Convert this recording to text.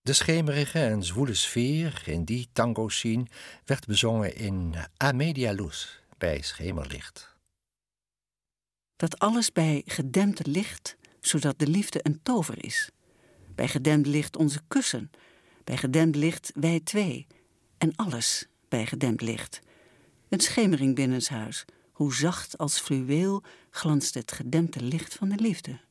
De schemerige en zwoele sfeer in die tango-scene werd bezongen in A Media Luz, bij schemerlicht. Dat alles bij gedempte licht, zodat de liefde een tover is. Bij gedempt licht onze kussen, bij gedempt licht wij twee. En alles bij gedempt licht. Een schemering binnenshuis, hoe zacht als fluweel glanst het gedempte licht van de liefde.